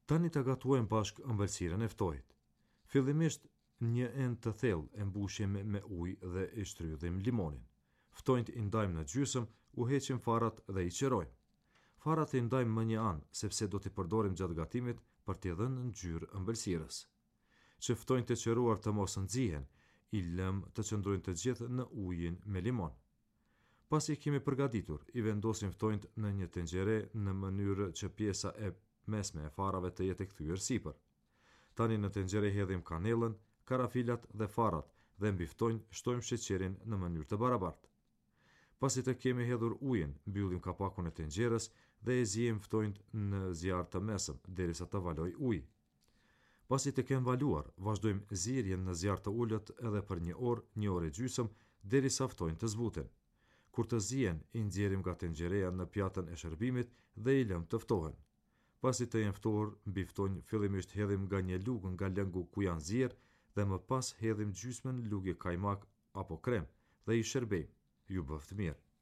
Tani të gatuajmë bashkë ëmbëlsirën e ftojit. Fillimisht një enë të thellë e mbushim me ujë dhe i shtrydhim limonin. Ftojt i ndajmë në gjysmë, u heqim farat dhe i qerojmë. Farat i ndajmë më një anë, sepse do t'i përdorim gjatë gatimit për t'i dhënë ngjyrë ëmbëlsirës. Që ftojt të qeruar të mos nxihen, i lëm të qëndrojnë të gjithë në ujin me limon. Pasi kemi përgatitur, i vendosim ftojt në një tenxhere në mënyrë që pjesa e mesme e farave të jetë e kthyer sipër. Tani në tenxhere hedhim kanellën, karafilat dhe farat dhe mbi ftojt shtojmë sheqerin në mënyrë të barabartë. Pasi të kemi hedhur ujin, mbyllim kapakun e tenxherës dhe e zijim ftojt në zjarr të mesëm derisa të valojë uji. Pasi të kem valuar, vazhdojmë zirjen në zjarr të ulët edhe për 1 orë e gjysmë derisa ftojt të zbuten. Kur të zihen, i nxjerrim nga tenxhereja në pjatën e shërbimit dhe i lëm të ftohen. Pasi të jenë ftohur, mbi ftojt fillimisht hedhim nga një lugë nga lëngu ku janë zier dhe më pas hedhim gjysmën lugë kajmak apo krem dhe i shërbejmë. Ju bëft mirë.